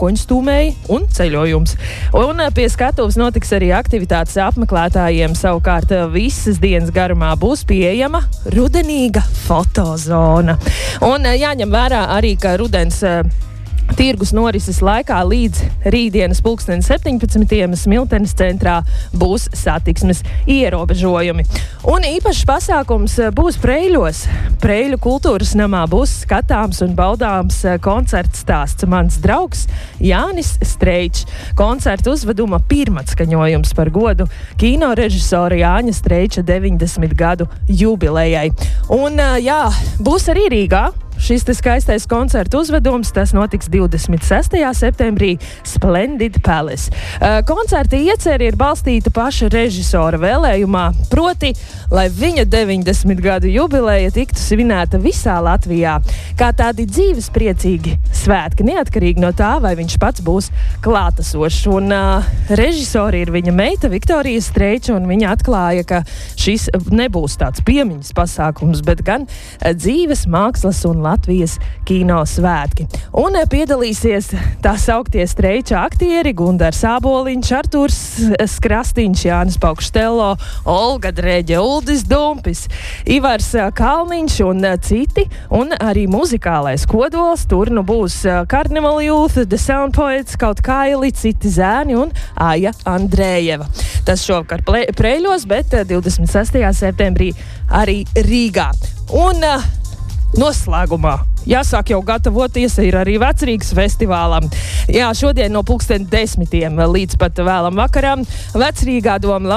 mākoņu stūmēji un ceļojums. Un pie skatuves notiks arī aktivitātes apmeklētājiem. Savukārt visas dienas garumā būs pieejama rudenīga fotozona. Un jāņem vērā arī, ka rudens tirgus norises laikā līdz rītdienas 17:00 Smiltenes centrā būs satiksmes ierobežojumi. Un īpašs pasākums būs Preiļos. Preiļu kultūras namā būs skatāms un baudāms koncerts stāsts Mans draugs Jānis Streičs. Koncerta uzveduma pirmatskaņojums par godu kino režisora Jāņa Streiča 90 gadu jubilejai. Un būs arī Rīgā. Šis skaistais koncertu uzvedums, tas notiks 26. septembrī Splendid Palace. Koncerta ieceri ir balstīta paša režisora vēlējumā, proti, lai viņa 90 gadu jubileja tiktu svinēta visā Latvijā. Kā tādi dzīvespriecīgi svētki, neatkarīgi no tā, vai viņš pats būs klātesošs. Un režisori ir viņa meita Viktorija Streiča, un viņa atklāja, ka šis nebūs tāds piemiņas pasākums, bet gan dzīves, mākslas un Latvijas kino svētki. Un piedalīsies tā sauktie Streiča aktieri Gundars Āboliņš, Artūrs Skrastiņš, Jānis Paukštello, Olga Dreģe, Uldis Dumpis, Ivars Kalniņš un citi. Un arī muzikālais kodols. Tur būs Carnival Youth, The Sound Poets, Kaut Kaili, citi zēni un Aija Andrējeva. Tas šovakar Preiļos, bet 26. septembrī arī Rīgā. Un noslēgumā jāsāk jau gatavoties ir arī Vecrīgas festivālam. Jā, šodien no 10:00 līdz pat vēlam vakaram Vecrīgā Doma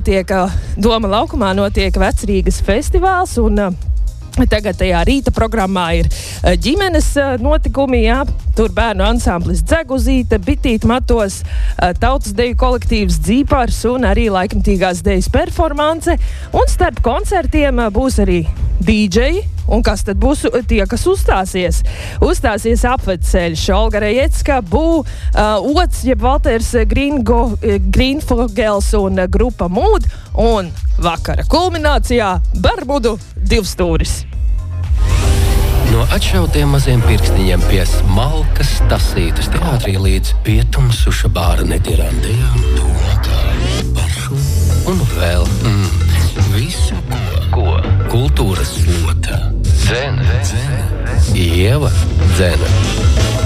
laukumā notiek Vecrīgas festivāls, un tagad tajā rīta programmā ir ģimenes notikumi, jā. Tur bērnu ansamblis Dzeguzīte, Bitīt matos, tautas deju kolektīvs Dzīpars un arī laikmatīgās dejas performance. Un starp koncertiem būs arī dīdžeji. Un kas tad būs tie, kas uzstāsies? Uzstāsies Apvedceļš, Olga Rejecka, Ots, jeb Valters Grīnfogels un grupa Mūd. Un vakara kulminācijā Bermudu divstūris. No atšautiem maziem pirkstiņiem pie smalkas tasītas teātrī līdz pietumsuša bāra netirantējām domātām pašu un vēl visu, ko kultūras slota. Dzene, Ieva Dzene.